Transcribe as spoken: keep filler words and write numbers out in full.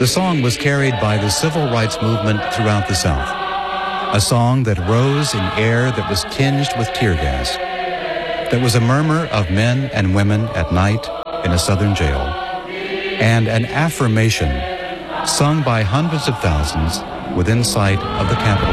The song was carried by the civil rights movement throughout the South. A song that rose in air that was tinged with tear gas. That was a murmur of men and women at night in a Southern jail. And an affirmation sung by hundreds of thousands within sight of the Capitol